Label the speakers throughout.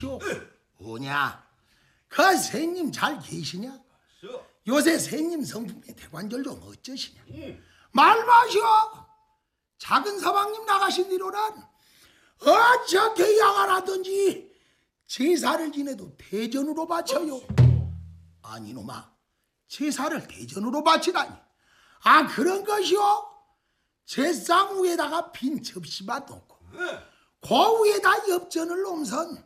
Speaker 1: 뭐냐? 그 새님 잘 계시냐? 요새 새님 성품의 대관절 좀 어쩌시냐? 말 마셔. 작은 서방님 나가신 뒤로는 어떻게 양안하든지 제사를 지내도 대전으로 바쳐요. 아니 놈아, 제사를 대전으로 바치다니. 아 그런 것이요? 제상 위에다가 빈 접시만 놓고 그 위에다 엽전을 놓으선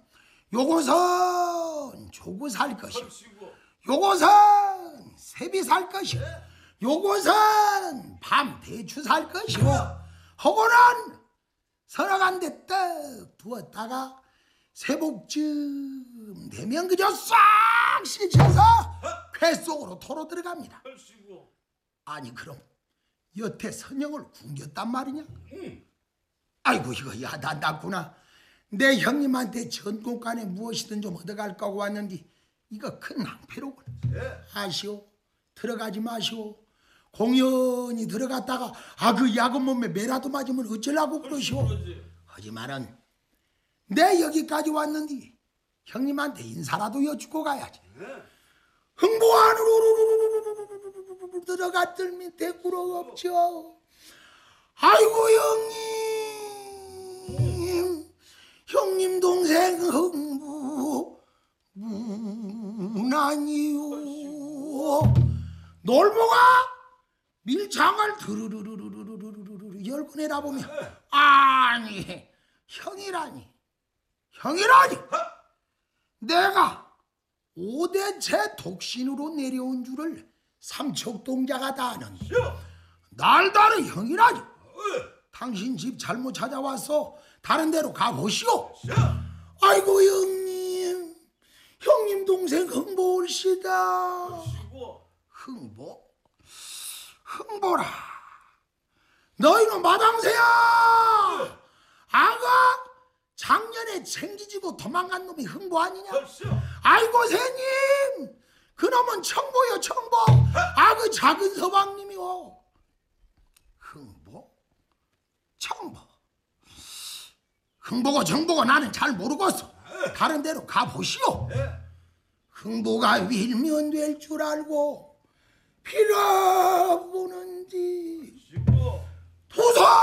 Speaker 1: 요것은 조구 살 것이요, 요것은 새비 살 것이요, 요것은 밤 대추 살 것이요, 허고는 서너 간데 떡 두었다가 새복쯤 되면 그저 싹 씻혀서 쾌 속으로 토로 들어갑니다. 아니 그럼 여태 선영을 굶겼단 말이냐? 아이고 이거 야단났구나. 내 형님한테 전공간에 무엇이든 좀 얻어갈 거고 왔는데 이거 큰 낭패로구나. 아시오, 들어가지 마시오. 공연히 들어갔다가 그 야근 몸에 매라도 맞으면 어쩌려고 그러시오. 하지만은 내 여기까지 왔는데 형님한테 인사라도 여쭈고 가야지. 흥보 안으로 들어갔더니 대꾸로 없죠. 아이고 형님 동생 흥부 문아니요. 놀보가 밀창을 드르르르르르르르 열고 내다보면 아니 형이라니 내가 5대째 독신으로 내려온 줄을 삼척동자가 다 아는데 날다른 형이라니. 당신 집 잘못 찾아와서 다른 데로 가보시오. 아이고 형님 동생 흥보 올시다. 흥보라 너희는 마당새야. 아가 작년에 챙기지고 도망간 놈이 흥보 아니냐? 아이고 새님 그놈은 청보요 청보. 그 작은 서방님이요. 흥보? 청보? 흥보고 정보고 나는 잘 모르겠어. 다른 데로 가보시오. 흥보가 밀면 될 줄 알고 빌어보는디 도사